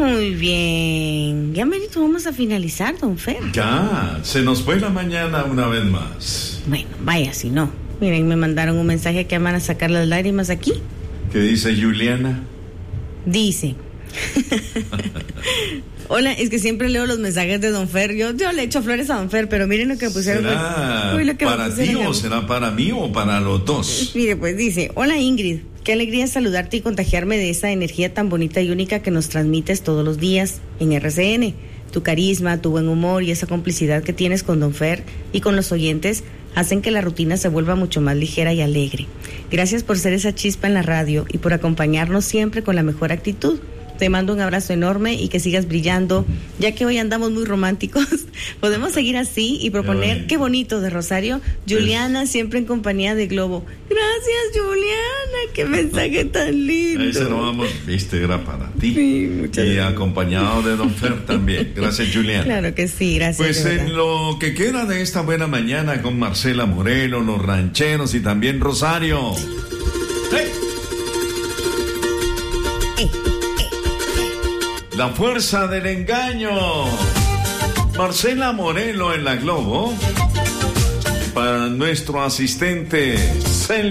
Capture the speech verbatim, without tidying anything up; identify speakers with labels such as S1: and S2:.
S1: Muy bien. Ya merito, vamos a finalizar, don Fer.
S2: Ya, se nos fue la mañana una vez más.
S1: Bueno, vaya si no. Miren, me mandaron un mensaje que van a sacar las lágrimas aquí.
S2: ¿Qué dice Juliana?
S1: Dice... Hola, es que siempre leo los mensajes de don Fer. Yo, yo le echo flores a don Fer, pero miren lo que pusieron.
S2: ¿Será
S1: Uy, lo que
S2: para ti o será para mí o para los dos?
S1: Mire, pues dice: hola Ingrid, qué alegría saludarte y contagiarme de esa energía tan bonita y única que nos transmites todos los días en R C N. Tu carisma, tu buen humor y esa complicidad que tienes con don Fer y con los oyentes hacen que la rutina se vuelva mucho más ligera y alegre. Gracias por ser esa chispa en la radio y por acompañarnos siempre con la mejor actitud. Te mando un abrazo enorme y que sigas brillando, ya que hoy andamos muy románticos. Podemos seguir así y proponer, qué, qué bonito de Rosario, Juliana, pues, siempre en compañía de Globo. Gracias, Juliana, qué mensaje tan lindo.
S2: Ahí se lo vamos, viste, era para ti.
S1: Sí, muchas
S2: y
S1: gracias.
S2: Acompañado de don Fer también. Gracias, Juliana.
S1: Claro que sí, gracias.
S2: Pues en lo que queda de esta buena mañana con Marcela Morelo, los rancheros y también Rosario. ¡Hey! La fuerza del engaño. Marcela Morelo en la Globo. Para nuestro asistente Cel